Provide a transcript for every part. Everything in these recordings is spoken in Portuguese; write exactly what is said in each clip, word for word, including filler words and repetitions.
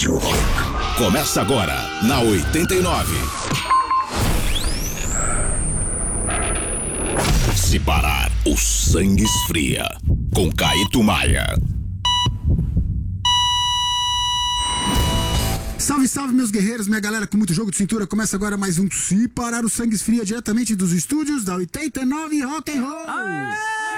Rádio Rock. Começa agora, na oitenta e nove. Se parar, o sangue esfria. Com Caíto Maia. Salve, salve, meus guerreiros, minha galera com muito jogo de cintura. Começa agora mais um Se Parar o Sangue Esfria, diretamente dos estúdios da oitenta e nove Rock and Roll. Aê!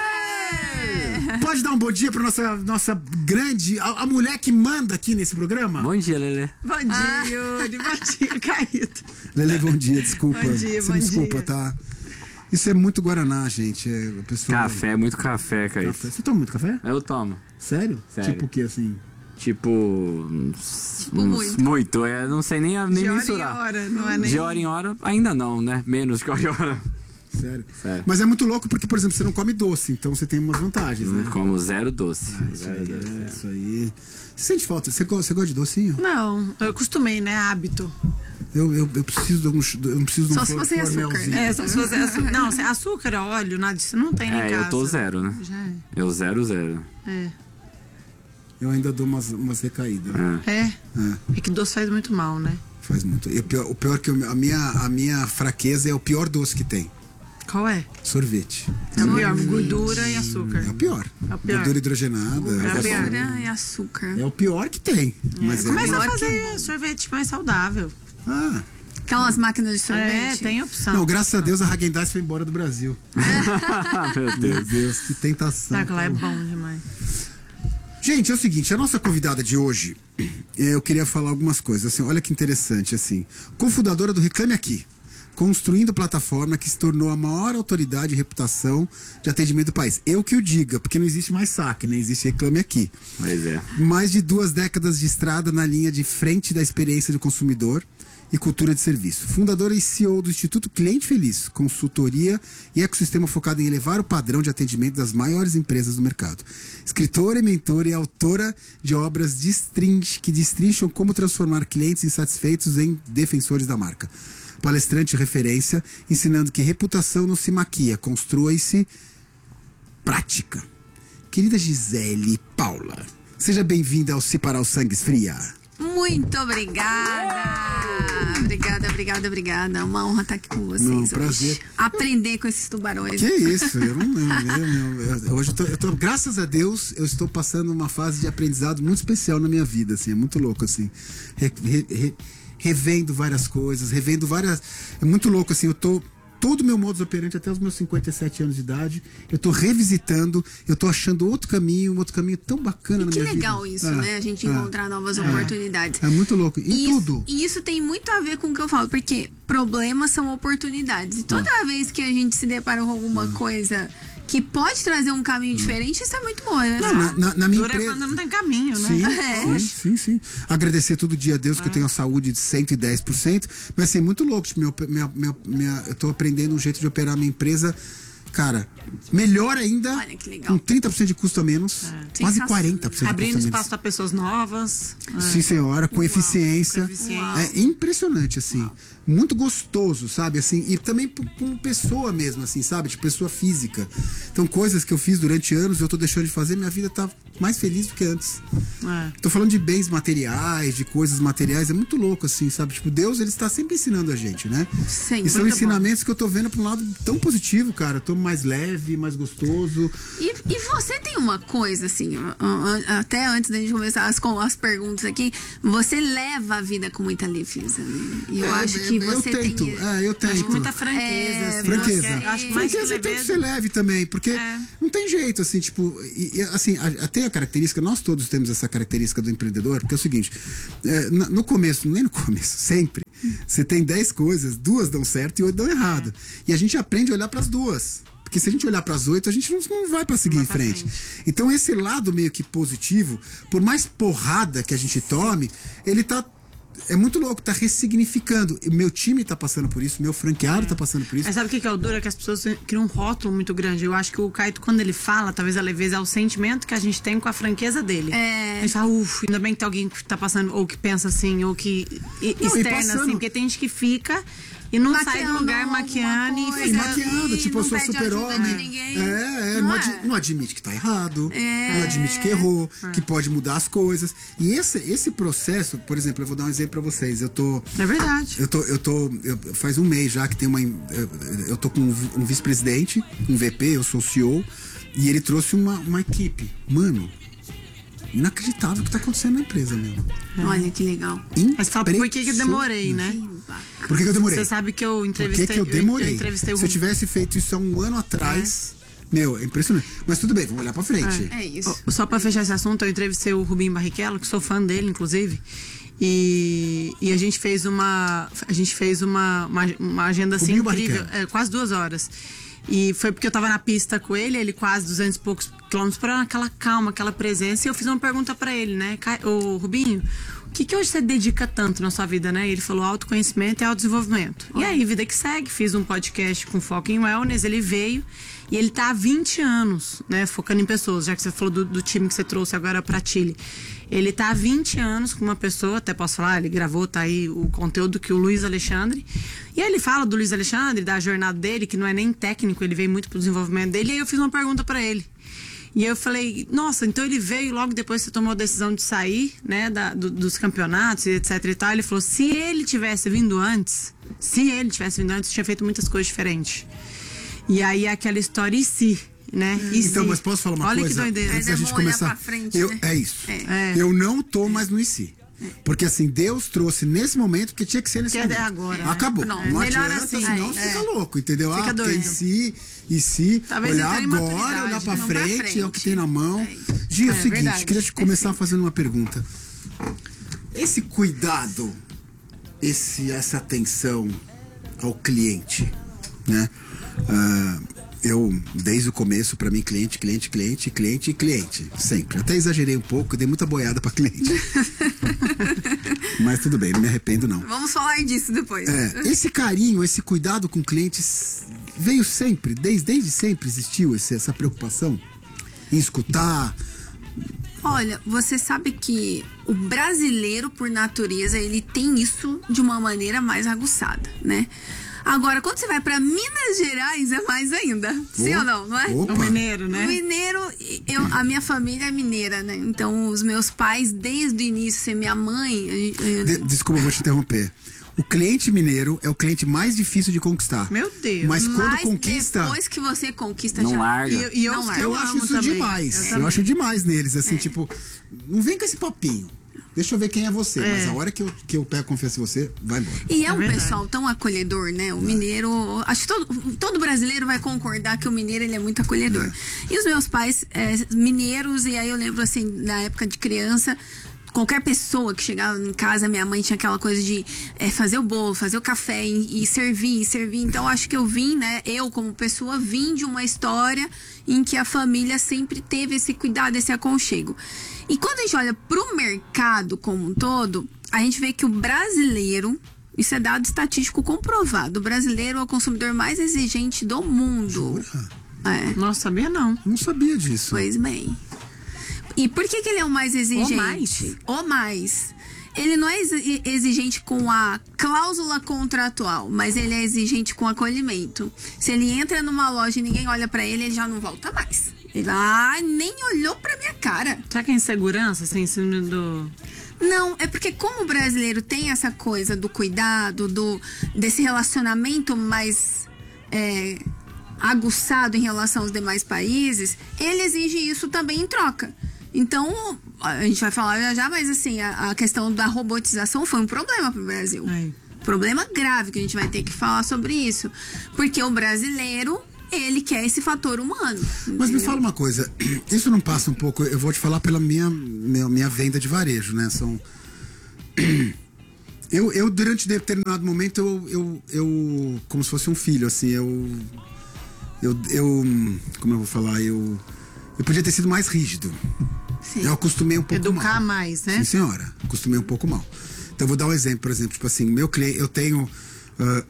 Pode dar um bom dia pra nossa, nossa grande, a, a mulher que manda aqui nesse programa? Bom dia, Lelê. Bom dia, ah. Yuri. Bom dia, Caíto. Lelê, bom dia, desculpa. Bom dia, Você bom desculpa, dia. Tá? Isso é muito Guaraná, gente. É, a pessoa... Café, muito café, Caíto. Café. Você toma muito café? Eu tomo. Sério? Sério. Tipo o que, assim? Tipo... Tipo muito. Muito, é, não sei nem, nem de hora mensurar. em hora, não é nem... De hora em hora, ainda não, né? Menos que hora em hora. Sério? Sério. Mas é muito louco porque, por exemplo, você não come doce, então você tem umas vantagens, né? Como zero doce. Ah, isso, zero aí, doce, é, é. isso aí. Você sente falta? Você, go- você gosta de docinho? Não, eu acostumei, né? Hábito. Eu, eu, eu preciso de alguns. Eu não preciso de um Só se flor- você é açúcar. flormelzinho. É, só se você é açúcar. Não, açúcar, óleo, nada disso não tem em É, casa. eu tô zero, né? Já é. Eu zero, zero. É. Eu ainda dou umas, umas recaídas. É. É? É, É que doce faz muito mal, né? faz muito. E o pior, o pior que eu, a, minha, a minha fraqueza é o pior doce que tem: Qual é? sorvete. É o pior, gordura e açúcar. É o pior. É o pior. Gordura hidrogenada. É o É, pior. Gordura e açúcar. é o pior que tem. Mas é, Começa a pior fazer sorvete mais saudável. Ah, Aquelas máquinas de sorvete. É, tem opção. não, graças a Deus a Häagen-Dazs foi embora do Brasil. Meu Meu Deus. Deus, que tentação. Tá, que lá é bom demais. Gente, é o seguinte, a nossa convidada de hoje, eu queria falar algumas coisas, assim, olha que interessante, assim, cofundadora do Reclame Aqui, construindo plataforma que se tornou a maior autoridade e reputação de atendimento do país. Eu que o diga, porque não existe mais saque, né? Existe Reclame Aqui. Mas é. Mais de duas décadas de estrada na linha de frente da experiência do consumidor e cultura de serviço. Fundadora e C E O do Instituto Cliente Feliz, consultoria e ecossistema focado em elevar o padrão de atendimento das maiores empresas do mercado. Escritora e mentora e autora de obras destrinch, que destrincham como transformar clientes insatisfeitos em defensores da marca. Palestrante referência, ensinando que reputação não se maquia, constrói-se prática. Querida Gisele Paula, seja bem-vinda ao Se Parar o Sangue Esfria. Muito obrigada. Obrigada, obrigada, obrigada. Uma honra estar aqui com vocês. Não, hoje. prazer. Aprender com esses tubarões. Que isso, eu não eu, eu, eu, hoje eu tô, eu tô, graças a Deus, eu estou passando uma fase de aprendizado muito especial na minha vida, assim, é muito louco, assim, re, re, re, revendo várias coisas, revendo várias, é muito louco, assim, eu tô, todo o meu modus operandi até os meus cinquenta e sete anos de idade, eu tô revisitando, eu tô achando outro caminho, um outro caminho tão bacana E na que minha vida. legal isso, É, né? A gente é, encontrar novas é. oportunidades. É muito louco, em E tudo. Isso, e isso tem muito a ver com o que eu falo, porque problemas são oportunidades. E toda Ah. vez que a gente se depara com alguma coisa que pode trazer um caminho diferente, isso é muito bom, né? Não, na, na, na minha Dura empresa... quando não tem caminho, né? Sim, É. sim, sim, sim. Agradecer todo dia a Deus que eu tenho a saúde de cento e dez por cento. Mas assim, muito louco. Tipo, meu, minha, minha, minha, eu tô aprendendo um jeito de operar minha empresa, cara, melhor ainda, Olha que legal. com trinta por cento de custo a menos, quase Sensacional. quarenta por cento de Abrindo custo a espaço menos. para pessoas novas. Sim, senhora, com eficiência. com eficiência. É impressionante, assim. Muito gostoso, sabe? Assim, e também p- com pessoa mesmo, assim, sabe? Tipo, pessoa física. Então, coisas que eu fiz durante anos, eu tô deixando de fazer, minha vida tá mais feliz do que antes. É. Tô falando de bens materiais, de coisas materiais, é muito louco, assim, sabe? Tipo, Deus, ele está sempre ensinando a gente, né? Sempre. E são Muito ensinamentos que eu tô vendo pra um lado tão positivo, cara. Eu tô mais leve, mais gostoso. E, e você tem uma coisa, assim, a- a- até antes da gente começar as, com as perguntas aqui, você leva a vida com muita leveza, né? E eu É, acho que eu você tento, tem... é, eu tento. Acho que muita franqueza. É, assim, Franqueza. Eu acho que, acho que mais que Franqueza tem que leveza. ser leve também, porque É. não tem jeito, assim, tipo, e, e, assim, a- até a característica, nós todos temos essa característica do empreendedor, porque é o seguinte, é, na- no começo, nem no começo, sempre, você tem dez coisas, duas dão certo e oito dão errado. E a gente aprende a olhar para as duas. Porque se a gente olhar para as oito, a gente não, não vai para seguir Não em vai pra frente. frente. Então esse lado meio que positivo, por mais porrada que a gente tome, ele tá é muito louco, tá ressignificando. E meu time tá passando por isso, meu franqueado tá passando por isso. Mas sabe o que que é o duro? É que as pessoas criam um rótulo muito grande. Eu acho que o Caíto, quando ele fala, talvez a leveza é o sentimento que a gente tem com a franqueza dele. É. A gente fala, ufa, ainda bem que tem alguém que tá passando, ou que pensa assim, ou que e- Não, e externa passando- assim, porque tem gente que fica E não sai Maquiando do lugar alguma maquiando e coisa. E maquiando, E tipo, eu não sou pede ajuda super-homem. de ninguém. É, é, Não não, é? adi- não admite que tá errado, É. não admite que errou, que pode mudar as coisas. E esse, esse processo, por exemplo, eu vou dar um exemplo pra vocês. Eu tô. É verdade. Eu tô, eu tô. eu- faz um mês já que tem uma. Eu, eu tô com um, vi- um vice-presidente, um V P, eu sou o C E O, e ele trouxe uma, uma equipe. Mano, inacreditável o que tá acontecendo na empresa, meu. Olha que legal. Mas fala por que que eu demorei, né? Por que, que eu demorei? Você sabe que eu Por entrevistei... que, que eu demorei? Eu entrevistei o Se eu tivesse feito isso há um ano atrás, meu, é impressionante. Mas tudo bem, vamos olhar pra frente. É isso. Ó, Só pra fechar esse assunto, eu entrevistei o Rubinho Barrichello, que sou fã dele, inclusive. E, e a gente fez uma. A gente fez uma, uma, uma agenda assim Rubinho incrível, Barrichello. é, quase duas horas. E foi porque eu tava na pista com ele, ele quase duzentos e poucos quilômetros por hora, aquela calma, aquela presença. E eu fiz uma pergunta pra ele, né? Ca- Ô, Rubinho, o que, que hoje você dedica tanto na sua vida, né? E ele falou autoconhecimento e autodesenvolvimento. E aí, vida que segue, fiz um podcast com foco em wellness, ele veio. E ele tá há vinte anos, né, focando em pessoas, já que você falou do, do time que você trouxe agora pra Chile. Ele tá há vinte anos com uma pessoa, até posso falar, ele gravou, tá aí o conteúdo que o Luiz Alexandre. E aí ele fala do Luiz Alexandre, da jornada dele, que não é nem técnico, ele veio muito pro desenvolvimento dele. E aí eu fiz uma pergunta pra ele. E eu falei, nossa, então ele veio logo depois que você tomou a decisão de sair, né, da, do- dos campeonatos e etc e tal. Ele falou, se ele tivesse vindo antes, se ele tivesse vindo antes, tinha feito muitas coisas diferentes. E aí aquela história e se, né? E Então, se. mas posso falar uma Olha coisa? que doideira. Antes Mas é da gente bom olhar começar. pra frente, eu, né? É isso. É. Eu não tô mais no I C. Porque assim, Deus trouxe nesse momento, porque tinha que ser nesse Que é momento. agora, né? Acabou. Não, Não melhor adianta, assim, senão é. fica louco, entendeu? Fica ah, porque doido. em si, e se, Talvez olhar entre a agora, imaturidade, olhar pra não frente, pra frente. é o que tem na mão. É isso. Gia, é o É seguinte, verdade. queria te começar fazendo uma pergunta. Esse cuidado, esse, essa atenção ao cliente, né? Ah, eu, desde o começo, pra mim, cliente, cliente, cliente, cliente e cliente. Sempre. Até exagerei um pouco, dei muita boiada pra cliente. Mas tudo bem, não me arrependo, não. Vamos falar disso depois. É, esse carinho, esse cuidado com clientes veio sempre, desde, desde sempre existiu esse- essa preocupação em escutar. Olha, você sabe que o brasileiro, por natureza, ele tem isso de uma maneira mais aguçada, né? Agora, quando você vai pra Minas Gerais, é mais ainda. Sim Oh, ou não, não é? opa. O mineiro, né? O mineiro, eu, a minha família é mineira, né? Então, os meus pais, desde o início, assim, minha mãe. eh, De- desculpa, eu vou te interromper. O cliente mineiro é o cliente mais difícil de conquistar. Meu Deus. Mas quando mas conquista. depois que você conquista, Não já. larga. E, e eu, Não é. eu, Eu acho amo isso também. demais. Eu Eu, também. acho demais neles, assim, tipo, não vem com esse papinho. Deixa eu ver quem é você. Mas a hora que eu, que eu pego confiança em você, vai embora. E é, É um verdade. pessoal tão acolhedor, né? O mineiro, acho que todo, todo brasileiro vai concordar que o mineiro ele é muito acolhedor. E os meus pais, é, mineiros, e aí eu lembro assim, na época de criança, qualquer pessoa que chegava em casa, minha mãe tinha aquela coisa de é, fazer o bolo, fazer o café e, e servir, e servir. Então acho que eu vim, né? Eu como pessoa vim de uma história em que a família sempre teve esse cuidado, esse aconchego. E quando a gente olha pro mercado como um todo, a gente vê que o brasileiro, isso é dado estatístico comprovado, o brasileiro é o consumidor mais exigente do mundo. Jura? É, Nossa, sabia não. Não sabia disso. pois bem. E por que, que ele é o mais exigente? O mais? O mais. Ele não é exi- exigente com a cláusula contratual, mas ele é exigente com acolhimento. Se ele entra numa loja e ninguém olha pra ele, ele já não volta mais. Ele, ah, nem olhou pra minha cara. Será que é insegurança, assim, em cima do... Não, é porque como o brasileiro tem essa coisa do cuidado, do desse relacionamento mais é, aguçado em relação aos demais países, ele exige isso também em troca. Então, a gente vai falar já já, mas assim, a, a questão da robotização foi um problema pro Brasil. É. Problema grave que a gente vai ter que falar sobre isso. Porque o brasileiro, ele quer esse fator humano. Mas me entendeu? fala uma coisa, isso não passa um pouco, eu vou te falar pela minha, minha, minha venda de varejo, né? São. Eu, eu durante determinado momento, eu, eu, eu. Como se fosse um filho, assim, eu. Eu. eu como eu vou falar? Eu. Eu podia ter sido mais rígido. Sim. Eu acostumei um pouco Educar mal. mais, né? Sim, senhora. Acostumei um pouco mal. Então, eu vou dar um exemplo, por exemplo. Tipo assim, meu cliente, eu tenho... ah,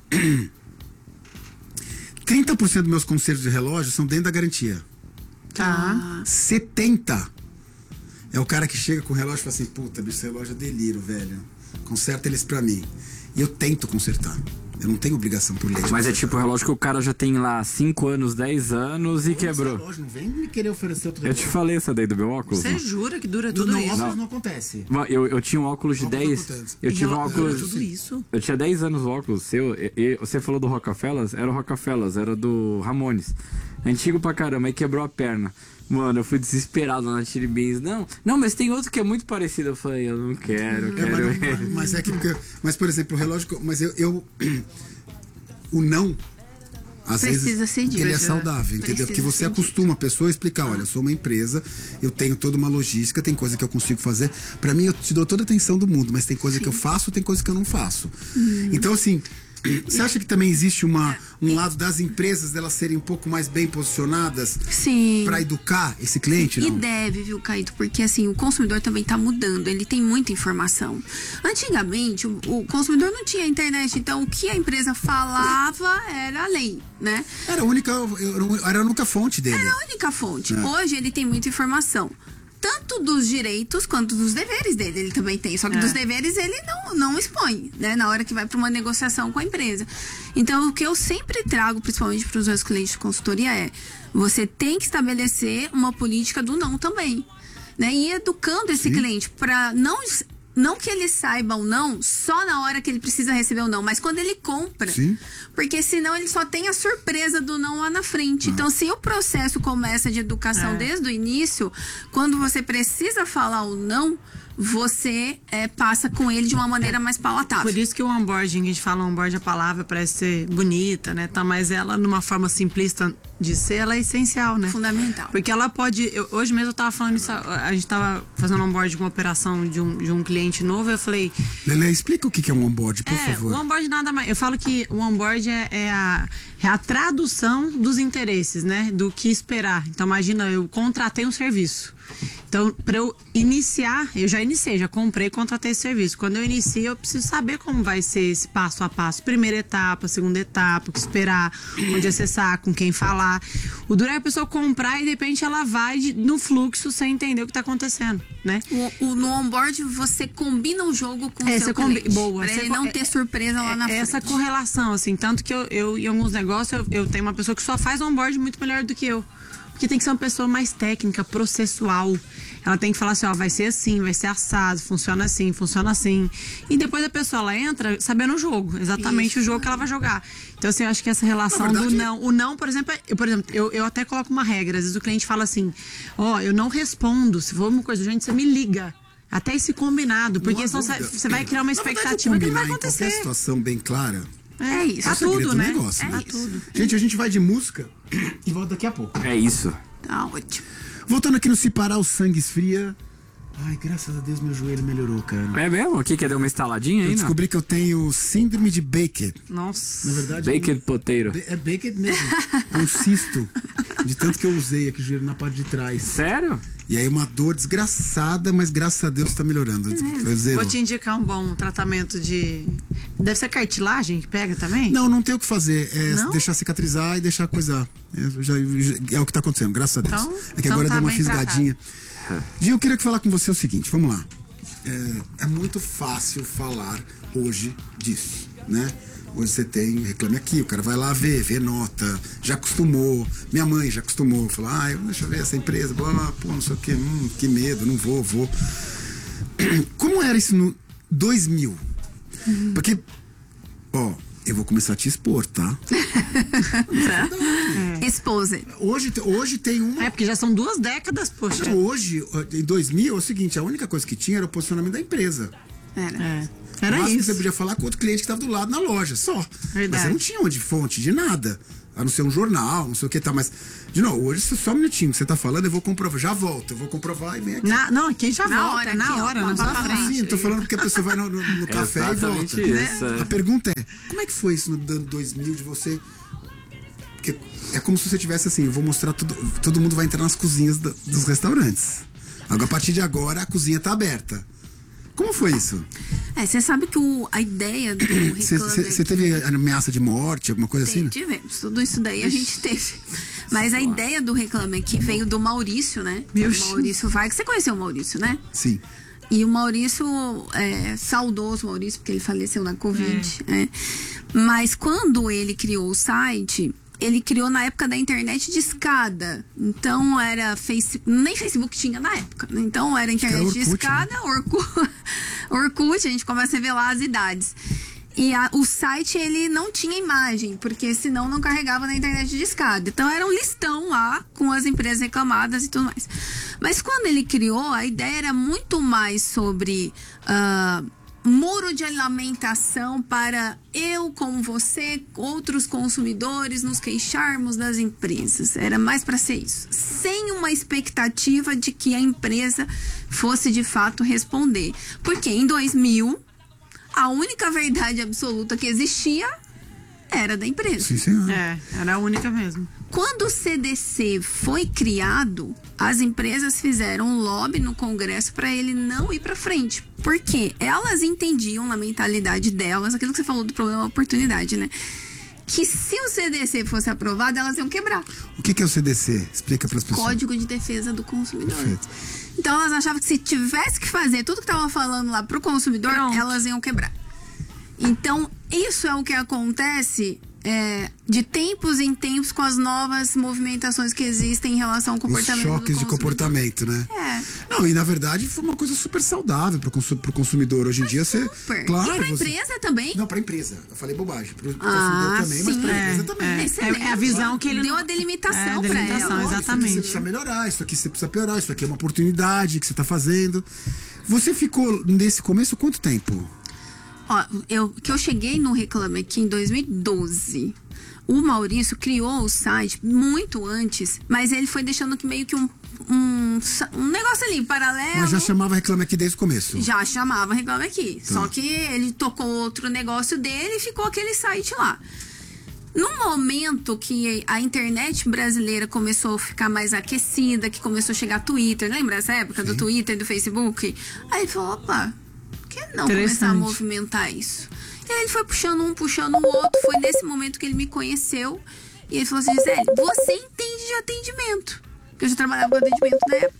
trinta por cento dos meus conselhos de relógio são dentro da garantia. Tá. setenta por cento é o cara que chega com o relógio e fala assim, puta, bicho, esse relógio é delírio, velho. Conserta eles pra mim. E eu tento consertar. Eu não tenho obrigação por lei. de Mas é consertar. tipo o relógio que o cara já tem lá cinco anos, dez anos e Esse quebrou. relógio, não vem me querer oferecer outro Eu te falei essa daí do meu óculos? Você jura que dura No, tudo no isso? óculos não acontece. Mano, Eu, eu tinha um óculos de Óculos dez. acontece. Eu tive um Dura óculos. tudo isso? Eu tinha dez anos o óculos seu. E, e você falou do Rockefellas? Era o Rockefellas, era do Ramones. Antigo pra caramba, aí quebrou a perna. Mano, eu fui desesperado na Tiribins. Não, não, mas tem outro que é muito parecido. Eu falei, eu não quero, eu É, quero mas, ele. mas é que porque, mas por exemplo, o relógio, que eu- mas eu, eu o não às Precisa vezes ser dito. ele é saudável, entendeu? Precisa Porque você ser acostuma a pessoa a explicar, olha, eu sou uma empresa, eu tenho toda uma logística, tem coisa que eu consigo fazer. Pra mim eu te dou toda a atenção do mundo, mas tem coisa que eu faço, tem coisa que eu não faço. Então assim, você acha que também existe uma, um lado das empresas delas serem um pouco mais bem posicionadas Sim. pra educar esse cliente, E não? deve, viu, Caíto? Porque assim, o consumidor também tá mudando, ele tem muita informação. Antigamente, o, o consumidor não tinha internet, então o que a empresa falava era a lei, né? Era a única, era a única fonte dele. Era a única fonte. É. Hoje ele tem muita informação. Tanto dos direitos quanto dos deveres dele, ele também tem. Só que É. dos deveres ele não, não expõe, né? Na hora que vai para uma negociação com a empresa. Então, o que eu sempre trago, principalmente para os meus clientes de consultoria, é: você tem que estabelecer uma política do não também, né? E educando esse cliente para não não que ele saiba o não só na hora que ele precisa receber o não, mas quando ele compra. Sim. Porque senão ele só tem a surpresa do não lá na frente. Então, se o processo começa de educação É. desde o início, quando você precisa falar o não, você é, passa com ele de uma maneira mais palatável. Por isso que o onboarding, a gente fala onboarding, a palavra parece ser bonita, né? Tá, mas ela, numa forma simplista de ser, ela é essencial, né? Fundamental. Porque ela pode. eu- hoje mesmo eu tava falando isso, a gente tava fazendo um onboarding com uma operação de um, de um cliente novo, eu falei. Lele, explica o que que é um onboard, por É, favor. o onboard nada mais. Eu falo que o onboard é, é a, é a tradução dos interesses, né? Do que esperar. Então, imagina, eu contratei um serviço. Então, para eu iniciar, eu já iniciei, já comprei e contratei esse serviço. Quando eu inicio, eu preciso saber como vai ser esse passo a passo. Primeira etapa, segunda etapa, o que esperar, onde acessar, com quem falar. O duro é a pessoa comprar e de repente ela vai de- no fluxo sem entender o que está acontecendo, né? O, o- no onboard, você combina o jogo com É, o você seu combi- cliente. boa, Pra você ele co- não é- ter surpresa lá na É essa frente. correlação, assim, tanto que eu, eu em alguns negócios eu, eu tenho uma pessoa que só faz onboard muito melhor do que eu. Porque tem que ser uma pessoa mais técnica, processual. Ela tem que falar assim, ó, vai ser assim, vai ser assado, funciona assim, funciona assim. E depois a pessoa, ela entra sabendo o jogo, exatamente Isso. o jogo que ela vai jogar. Então, assim, eu acho que essa relação Na verdade- do não... O não, por exemplo, é- eu, por exemplo eu, eu até coloco uma regra. Às vezes o cliente fala assim, ó, eu não respondo, se for uma coisa urgente, você me liga. Até esse combinado, porque Não há senão dúvida. você você vai criar uma Na verdade, expectativa que não vai combinar em qualquer acontecer. situação bem clara É isso. é o Tá segredo tudo, do né? negócio. É né? isso. Gente, a gente vai de música e volta daqui a pouco. É isso. Tá ótimo. Voltando aqui no Se Parar, o Sangue Esfria. Ai, graças a Deus meu joelho melhorou, cara. É mesmo? O que que deu uma estaladinha Eu aí, não? descobri que eu tenho síndrome de Baker. Nossa. Na verdade, Baked potato. é Baker mesmo. É um cisto. De tanto que eu usei aqui o joelho na parte de trás. Sério? E aí uma dor desgraçada, mas graças a Deus tá melhorando. Zerou. Vou te indicar um bom tratamento de... Deve ser cartilagem que pega também? Não, não tem o que fazer. É Não? deixar cicatrizar e deixar coisar. É, já- já- é o que tá acontecendo, graças a Deus. Então- é que então agora tá deu uma bem fisgadinha. Gi, eu queria falar com você o seguinte, vamos lá. É, é muito fácil falar hoje disso, né? Hoje você tem, reclame aqui, o cara vai lá ver, vê nota, já acostumou. Minha mãe já acostumou, falou, ah, eu- deixa eu ver essa empresa, blá, blá, pô, não sei o que, hum, que medo, não vou, vou. Como era isso no dois mil? Porque, ó, eu vou começar a te expor, tá? Esposa. Hoje, te- hoje tem uma. É, porque já são duas décadas, poxa. Hoje, em dois mil, é o seguinte: a única coisa que tinha era o posicionamento da empresa. Era. É. O Era máximo que isso. você podia falar com outro cliente que estava do lado na loja, só. Verdade. Mas você não tinha onde fonte de nada. A não ser um jornal, não sei o que tá. Mas, de novo, hoje só um minutinho que você tá falando, eu vou comprovar. Já volto, eu vou comprovar e vem aqui. Na, não, aqui já Na volta, hora, é na aqui, ó, hora, pá, na pá, sua pá, frente. Sim, eu tô falando porque a pessoa vai no, no- no café e Exatamente volta. isso, é. A pergunta é: como é que foi isso no ano dois mil de você? Porque é como se você tivesse assim, eu vou mostrar tudo. Todo mundo vai entrar nas cozinhas da- dos restaurantes. Agora, a partir de agora, a cozinha tá aberta. Como foi isso? É, você sabe que o, a ideia do Você Reclame você Aqui- teve ameaça de morte, alguma coisa assim? né? Tivemos, tudo isso daí a gente teve. Mas a ideia do Reclame Aqui veio do Maurício, né? Meu O Maurício Vargas. Você conheceu o Maurício, né? Sim. E o Maurício, é, saudoso Maurício, porque ele faleceu na Covid. É. Mas quando ele criou o site, ele criou na época da internet de escada. Então era Facebook, nem Facebook tinha na época. Então era internet era de Orkut, escada, né? Orkut, Orkut, a gente começa a revelar as idades. E a, o site, ele não tinha imagem, porque senão não carregava na internet de escada. Então era um listão lá, com as empresas reclamadas e tudo mais. Mas quando ele criou, a ideia era muito mais sobre uh, muro de lamentação para eu, como você, outros consumidores, nos queixarmos das empresas. Era mais para ser isso. Sem uma expectativa de que a empresa fosse de fato responder. Porque em dois mil... a única verdade absoluta que existia era da empresa. Sim, senhor. É, era a única mesmo. Quando o C D C foi criado, as empresas fizeram um lobby no Congresso para ele não ir para frente. Porque elas entendiam na mentalidade delas, aquilo que você falou do problema da oportunidade, né? Que se o C D C fosse aprovado, elas iam quebrar. O que que é o C D C? Explica para as pessoas. Código de Defesa do Consumidor. Perfeito. Então elas achavam que se tivesse que fazer tudo que tava falando lá pro consumidor, Pronto. elas iam quebrar. Então, isso é o que acontece é, de tempos em tempos com as novas movimentações que existem em relação ao Os comportamento do choques de consumidor. comportamento, né? É. Não, e na verdade foi uma coisa super saudável para o consumidor. Hoje em dia você. Super. Claro, e pra você... empresa também. Não, para empresa. Eu falei bobagem. Para o Ah, consumidor também, mas sim. para a empresa É, também. é. Excelente. É a visão que ele Deu não- a delimitação É, a pra delimitação, ela. Olha, isso aqui exatamente. você precisa melhorar, isso aqui você precisa piorar, isso aqui é uma oportunidade que você está fazendo. Você ficou nesse começo quanto tempo? Ó, eu, que eu cheguei no Reclame Aqui em dois mil e doze. O Maurício criou o site muito antes, mas ele foi deixando que meio que um, um, um negócio ali, paralelo. Mas já chamava Reclame Aqui desde o começo. Já chamava Reclame Aqui. Tá. Só que ele tocou outro negócio dele e ficou aquele site lá. No momento que a internet brasileira começou a ficar mais aquecida, que começou a chegar Twitter, lembra essa época do Twitter e do Facebook? Aí ele falou, opa, por que não começar a Interessante. movimentar isso? E aí ele foi puxando um, puxando o outro. Foi nesse momento que ele me conheceu. E ele falou assim, Gisele, você entende de atendimento. Porque eu já trabalhava com atendimento na época.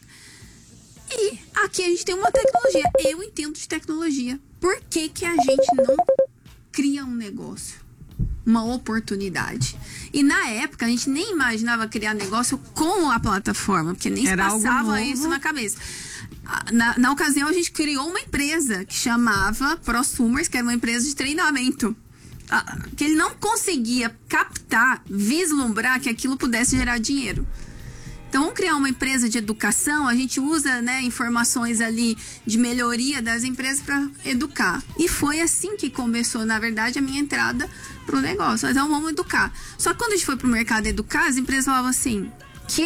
E aqui a gente tem uma tecnologia. Eu entendo de tecnologia. Por que que a gente não cria um negócio? Uma oportunidade. E na época a gente nem imaginava criar negócio com a plataforma, porque nem Era se algo passava novo. isso na cabeça. Na, na ocasião a gente criou uma empresa que chamava Prosumers, que era uma empresa de treinamento. Ah, que ele não conseguia captar, vislumbrar que aquilo pudesse gerar dinheiro. Então, vamos criar uma empresa de educação, a gente usa, né, informações ali de melhoria das empresas para educar. E foi assim que começou, na verdade, a minha entrada pro negócio. Então, vamos educar. Só que quando a gente foi pro mercado educar, as empresas falavam assim, que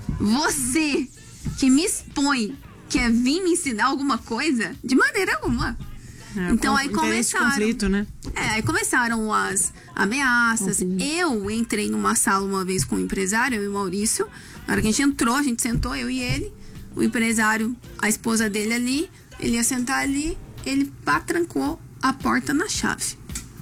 você que me expõe quer vir me ensinar alguma coisa? De maneira alguma. É, Então, com- aí interesse de começaram. conflito, né? É, aí começaram as ameaças. Eu entrei numa sala uma vez com um empresário, eu e o Maurício. Na hora que a gente entrou, a gente sentou, eu e ele. O empresário, a esposa dele ali, ele ia sentar ali, ele pá, trancou a porta na chave.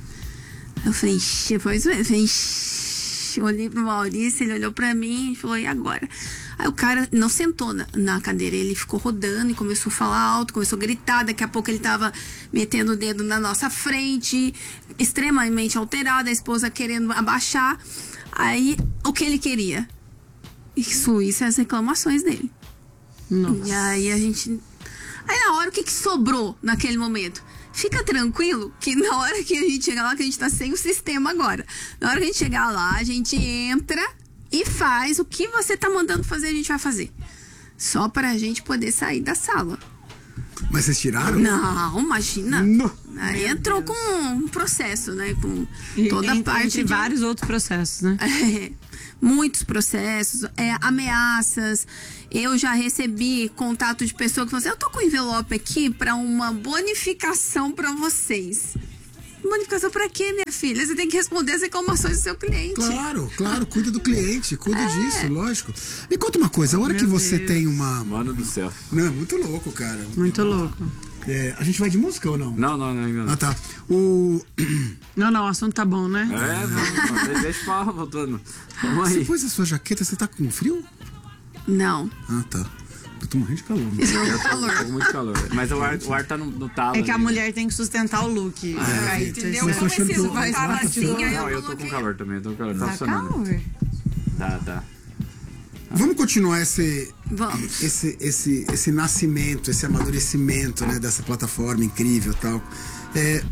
Eu falei, ixi, foi isso mesmo. Eu falei, ixi, eu olhei pro Maurício, ele olhou pra mim e falou, e agora? Aí o cara não sentou na, na cadeira, ele ficou rodando e começou a falar alto, começou a gritar. Daqui a pouco ele tava metendo o dedo na nossa frente, extremamente alterado, a esposa querendo abaixar. Aí, o que ele queria? Excluísse as reclamações dele. Nossa. E aí a gente... Aí na hora, o que que sobrou naquele momento? Fica tranquilo que na hora que a gente chegar lá, que a gente tá sem o sistema agora. Na hora que a gente chegar lá, a gente entra e faz o que você tá mandando fazer, a gente vai fazer. Só pra gente poder sair da sala. Mas vocês tiraram? Não, imagina. Não. Aí entrou com um processo, né? Com E toda a entre, parte entre de... vários outros processos, né? É, muitos processos, é, ameaças. Eu já recebi contato de pessoa que falou assim, eu tô com um envelope aqui pra uma bonificação pra vocês. Bonificação pra quê, minha filha? Você tem que responder as reclamações do seu cliente. Claro, claro, cuida do cliente, cuida disso, lógico. Me conta uma coisa, a hora que você tem uma. Mano do céu. Não, é muito louco, cara. Muito louco. É, a gente vai de música ou não? Não, não, não, ainda não. Ah, tá. O. Não, não, o assunto tá bom, né? É, não, não, deixa eu falar, voltando. Vamos Você aí. pôs a sua jaqueta, você tá com frio? Não. Ah, tá. Eu tô morrendo de calor. Né? Eu tô, tô com muito calor. Mas o ar, o ar tá no, no talo. É que a ali, mulher tem que sustentar o look. Ah, Aí, entendeu? Mas Como tô achando esses que eu- faz tava assim, aí Não, eu tô coloquei- com calor também, eu tô com calor. Tá Tá funcionando. calor. Tá, tá. Vamos continuar esse, Vamos. esse, esse, esse nascimento, esse amadurecimento, né, dessa plataforma incrível e tal. É,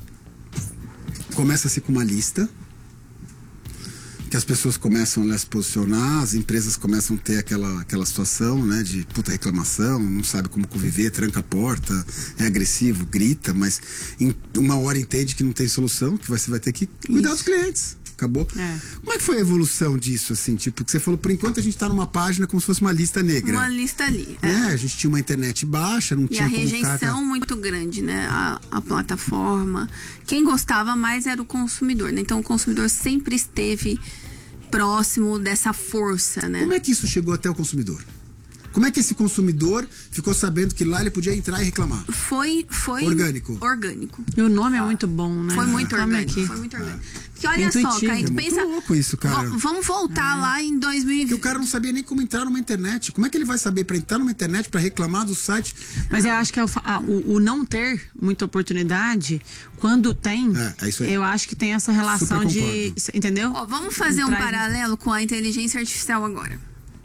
começa-se com uma lista, que as pessoas começam a se posicionar, as empresas começam a ter aquela, aquela situação, né, de puta reclamação, não sabe como conviver, tranca a porta, é agressivo, grita, mas em uma hora entende que não tem solução, que você vai ter que cuidar dos clientes. Acabou? É. Como é que foi a evolução disso, assim? Tipo, que você falou, por enquanto a gente tá numa página como se fosse uma lista negra. Uma lista ali. É, a gente tinha uma internet baixa, não E tinha a como rejeição cara- muito grande, né? A, a plataforma. Quem gostava mais era o consumidor, né? Então o consumidor sempre esteve próximo dessa força, né? Como é que isso chegou até o consumidor? Como é que esse consumidor ficou sabendo que lá ele podia entrar e reclamar? Foi, foi Orgânico. Orgânico. E o nome é muito bom, né? Foi muito Tome orgânico. aqui. Foi muito orgânico. Porque olha só, Intuitivo. Caio, É tu muito pensa. louco isso, cara. V- vamos voltar lá em dois mil e vinte. Porque o cara não sabia nem como entrar numa internet. Como é que ele vai saber para entrar numa internet, para reclamar do site? Mas eu acho que é o, fa- ah, o, o não ter muita oportunidade, quando tem, É, é isso aí. eu acho que tem essa relação Super de. concordo. Entendeu? Ó, vamos fazer um Traz- paralelo com a inteligência artificial agora.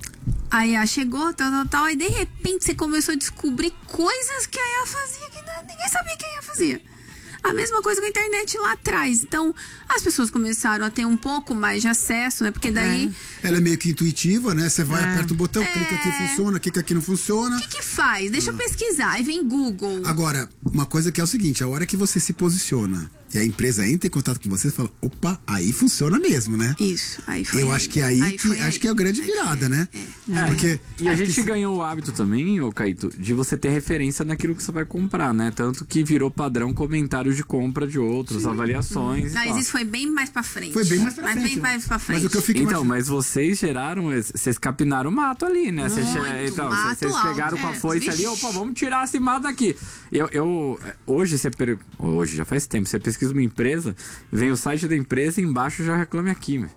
A I A chegou, tal, tal, tal, e de repente você começou a descobrir coisas que a I A fazia que não- ninguém sabia que a I A fazia. A mesma coisa com a internet lá atrás. Então, as pessoas começaram a ter um pouco mais de acesso, né? Porque daí, Ela é meio que intuitiva, né? Você vai, É. aperta o botão, clica aqui, funciona, clica aqui, não funciona. o que que faz? Deixa eu pesquisar. Aí vem Google. Agora, uma coisa que é o seguinte, a hora que você se posiciona e a empresa entra em contato com você, você fala, opa, aí funciona mesmo, né? Isso, aí foi Eu acho que é aí, que foi acho aí. que é a grande Aí foi virada, aí. né? É. Porque E a gente ganhou o hábito também, ô Caíto, de você ter referência naquilo que você vai comprar, né? Tanto que virou padrão comentários de compra de outros, avaliações e Mas tal. isso foi bem mais pra frente. foi bem mais pra Mas frente. bem mais pra frente. Mas o que eu fico Então, imaginando- mas vocês geraram, vocês capinaram o mato ali, né? Vocês, Muito, che- então, mato vocês alto, pegaram com a é. foice ali, Vixe. opa, vamos tirar esse mato daqui. Eu, eu, hoje, você per... hoje, já faz tempo, você pesquisa uma empresa, vem o site da empresa e embaixo já reclame aqui, meu.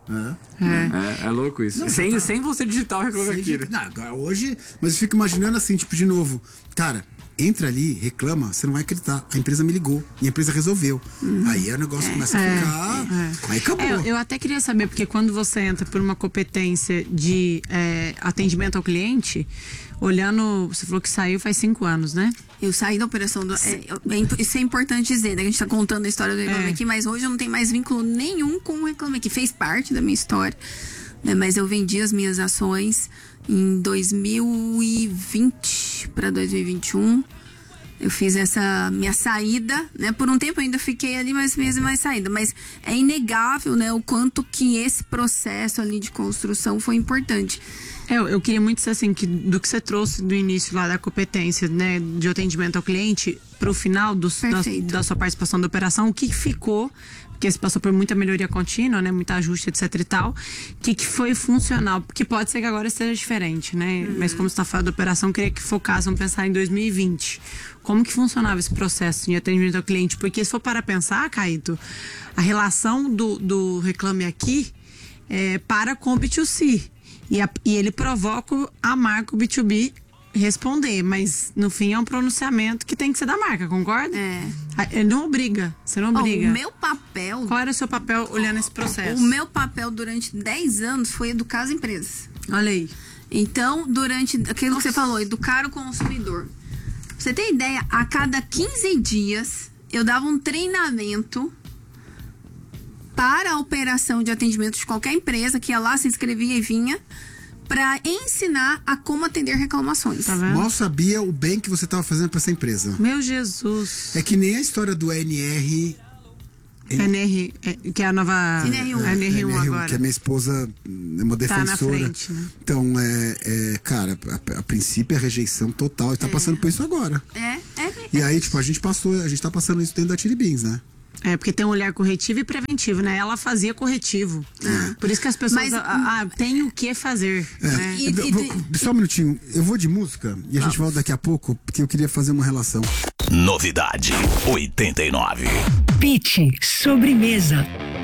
É. É, é louco isso. sem, sem você digitar o reclame Sei aqui, de- né? não, agora hoje, mas eu fico imaginando assim, tipo, de novo, cara, entra ali, reclama, você não vai acreditar. A empresa me ligou e a empresa resolveu. Aí o negócio começa a ficar. Aí acabou. É, eu até queria saber, porque quando você entra por uma competência de é, atendimento ao cliente, olhando, você falou que saiu faz cinco anos, né? Eu saí da operação do. É, é imp- isso é importante dizer, né? Que a gente tá contando a história do Reclame É. Aqui, mas hoje eu não tenho mais vínculo nenhum com o Reclame Aqui. Fez parte da minha história, né? Mas eu vendi as minhas ações em dois mil e vinte para dois mil e vinte e um. Eu fiz essa minha saída, né? Por um tempo eu ainda fiquei ali, mas fiz mais saída. Mas é inegável, né? O quanto que esse processo ali de construção foi importante. É, eu, eu queria muito ser assim, que, do que você trouxe do início lá da competência, né, de atendimento ao cliente, pro final do, da, Perfeito. da sua participação da operação, o que que ficou, porque você passou por muita melhoria contínua, né, muito ajuste, etc e tal, o que que foi funcional, porque pode ser que agora esteja diferente, né, mas como você tá falando da operação, eu queria que focasse, vamos pensar em dois mil e vinte. Como que funcionava esse processo de atendimento ao cliente? Porque se for para pensar, Caíto, a relação do, do Reclame Aqui é para com o B dois C. E, a- e ele provoca a marca, o B dois B, responder. Mas, no fim, é um pronunciamento que tem que ser da marca, concorda? É. Ah, ele não obriga. Você não Ó, obriga. o meu papel. Qual era o seu papel olhando esse processo? O meu papel durante dez anos foi educar as empresas. Olha aí. Então, durante aquilo que você falou, educar o consumidor. Pra você ter ideia, a cada quinze dias eu dava um treinamento para a operação de atendimento de qualquer empresa que ia lá, se inscrevia e vinha, para ensinar a como atender reclamações. Tá vendo? Mal sabia o bem que você estava fazendo para essa empresa. Meu Jesus. É que nem a história do N R. N R, é, que é a nova... N R um. N R um agora. Que a minha esposa é uma Tá na defensora. frente, né? Então, é, é, cara, a, a princípio é rejeição total. E tá passando por isso agora. É, é, E aí, tipo, a gente passou, a gente tá passando isso dentro da Chili Beans, né? É, porque tem um olhar corretivo e preventivo, né? Ela fazia corretivo. Por isso que as pessoas... Mas- ah, ah, tem o que fazer. É. Né? E- Eu e- vou- só um minutinho, eu vou de música e a gente volta daqui a pouco, porque eu queria fazer uma relação. Novidade oitenta e nove. Pitch Sobremesa.